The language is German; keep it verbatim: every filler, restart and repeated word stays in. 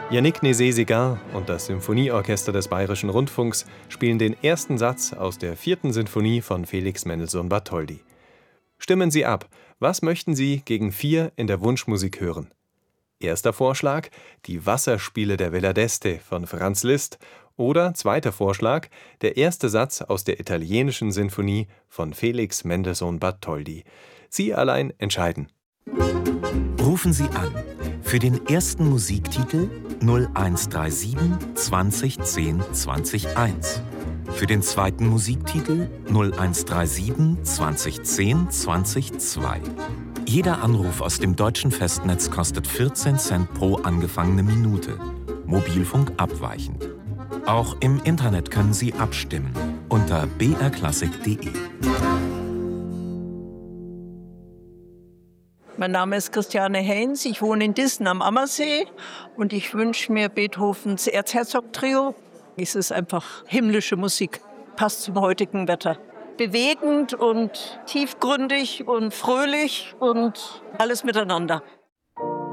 Yannick Nézet-Séguin und das Symphonieorchester des Bayerischen Rundfunks spielen den ersten Satz aus der vierten Sinfonie von Felix Mendelssohn Bartholdy. Stimmen Sie ab, was möchten Sie gegen vier in der Wunschmusik hören? Erster Vorschlag, die Wasserspiele der Villa d'Este von Franz Liszt oder zweiter Vorschlag, der erste Satz aus der italienischen Sinfonie von Felix Mendelssohn Bartholdy. Sie allein entscheiden. Rufen Sie an für den ersten Musiktitel null eins drei sieben zwanzig zehn zwanzig eins. Für den zweiten Musiktitel null eins drei sieben zwanzig zehn zwanzig zwei. Jeder Anruf aus dem deutschen Festnetz kostet vierzehn Cent pro angefangene Minute. Mobilfunk abweichend. Auch im Internet können Sie abstimmen unter b r klassik punkt d e. Mein Name ist Christiane Heinz, ich wohne in Dissen am Ammersee und ich wünsche mir Beethovens Erzherzog-Trio. Es ist einfach himmlische Musik, passt zum heutigen Wetter. Bewegend und tiefgründig und fröhlich und alles miteinander.